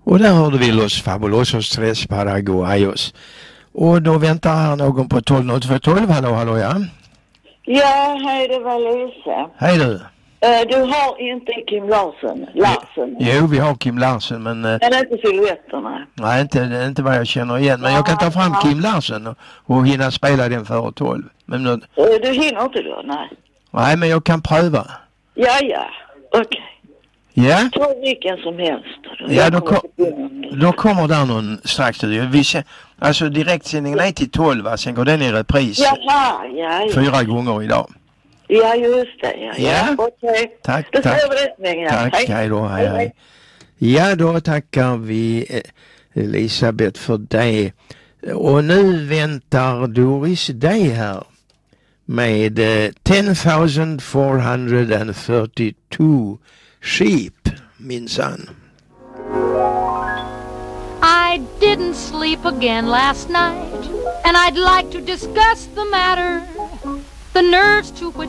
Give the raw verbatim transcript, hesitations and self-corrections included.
Och där hörde vi Los Fabulosos Tres Paraguayos. Och då väntar här någon på tolv noll två tolv. Hallå, hallå, ja. Ja, hej, det var Lisa. Hej du. Uh, du har inte Kim Larsen. Larsen. Jo, vi har Kim Larsen, men... Uh, Eller inte silhuetterna. Nej, inte, inte vad jag känner igen. Men ja, jag kan ta fram ja. Kim Larsen och, och hinna spela den före tolv. Men nu, uh, du hinner inte då, nej. Nej, men jag kan pröva. Ja, ja. Okej. Okay. Ja? Ta vilken som helst. Då. Ja, då, kom, då kommer där någon strax. Vi, alltså direktsändningen är till tolv, sen går den i repris. Jaha, ja, ja. Fyra gånger idag. Ja, just det. Ja, ja. ja. Okej. Okay. Tack, då tack. Det tack, hej. hej då, hej, hej. Ja, då tackar vi Elisabeth för det. Och nu väntar Doris dig här med uh, ten thousand four hundred thirty-two sheep, minsann. I didn't sleep again last night, and I'd like to discuss the matter. The nerves to which